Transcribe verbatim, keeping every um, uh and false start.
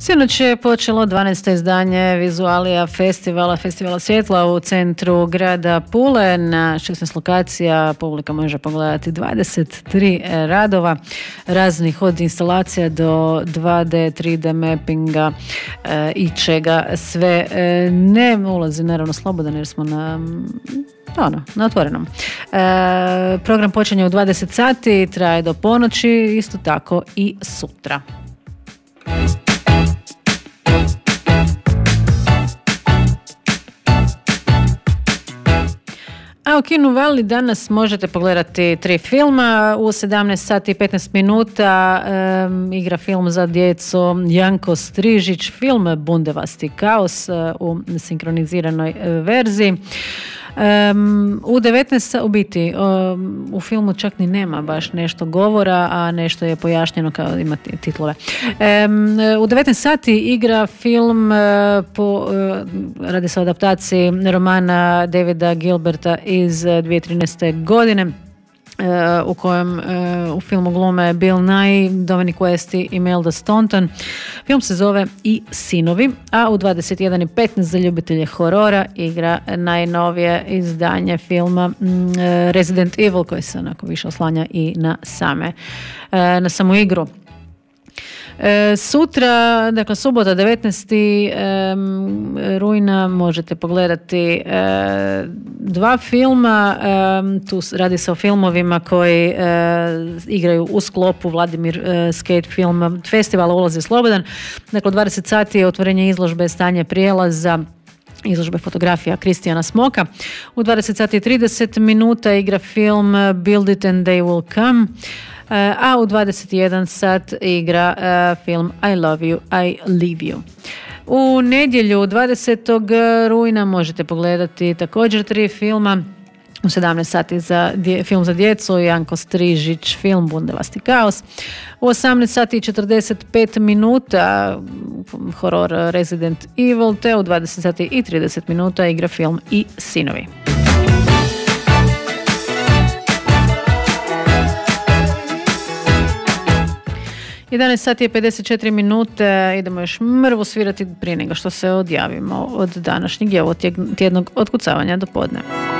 Sinoć je počelo dvanaesto izdanje Vizualija festivala, festivala svjetla u centru grada Pule. Na šesnaest lokacija publika može pogledati dvadeset tri radova raznih od instalacija do dva D, tri D mappinga e, i čega sve. E, ne ulazi naravno slobodan jer smo na ono, na otvorenom. E, program počinje u dvadeset sati, traje do ponoći, isto tako i sutra. A u Kinu Vali danas možete pogledati tri filma. U sedamnaest sati i petnaest minuta um, igra film za djecu Janko Strižić, film Bundevasti kaos uh, u sinkroniziranoj uh, verziji. Um, u devetnaest u biti um, u filmu čak ni nema baš nešto govora, a nešto je pojašnjeno kao ima titlove. Um, u devetnaest sati igra film uh, po, uh, radi se o adaptaciji romana Davida Gilberta iz dvije tisuće trinaeste godine. Uh, u kojem uh, u filmu glume Bill Nighy, Dominic West i Imelda Staunton. Film se zove I sinovi, a u dvadeset jedan i petnaest za ljubitelje horora igra najnovije izdanje filma uh, Resident Evil, koji se onako više oslanja i na same uh, na samu igru. E, sutra, dakle subota devetnaesti rujna možete pogledati e, dva filma, e, tu radi se o filmovima koji e, igraju u sklopu Vladimir e, Skate Film Festivala Ulaz je slobodan. Dakle, dvadeset sati je otvorenje izložbe Stanje prijelaza, izložbe fotografija Kristijana Smoka. U dvadeset sati i trideset minuta igra film Build It and They Will Come, a u dvadeset jedan sat igra uh, film I Love You, I Leave You. U nedjelju dvadesetog rujna možete pogledati također tri filma. U sedamnaest sati za dje, film za djecu Janko Strižić, film Bundevasti kaos. U osamnaest sati i četrdeset pet minuta horor Resident Evil, te u dvadeset sati i trideset minuta igra film I sinovi. jedanaest sati i pedeset četiri minute, idemo još mrvu svirati prije nego što se odjavimo od današnjeg i ovog tjednog otkucavanja do podne.